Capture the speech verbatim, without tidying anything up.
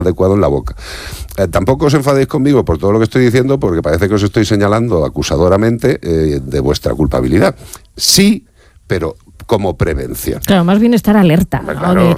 adecuado en la boca. Eh, tampoco os enfadéis conmigo por todo lo que estoy diciendo, porque parece que os estoy señalando acusadoramente eh, de vuestra culpabilidad. Sí, pero como prevención. Claro, más bien estar alerta, Claro, ¿no? De